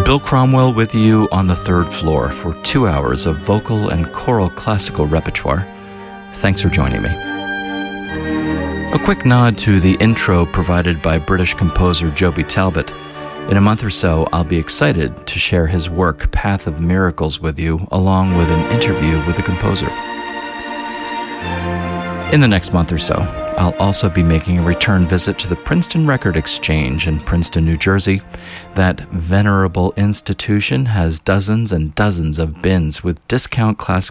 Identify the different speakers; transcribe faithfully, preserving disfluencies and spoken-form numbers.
Speaker 1: Bill Cromwell with you on the third floor for two hours of vocal and choral classical repertoire. Thanks for joining me. A quick nod to the intro provided by British composer Joby Talbot. In a month or so, I'll be excited to share his work, Path of Miracles, with you, along with an interview with the composer. In the next month or so, I'll also be making a return visit to the Princeton Record Exchange in Princeton, New Jersey. That venerable institution has dozens and dozens of bins with discount classical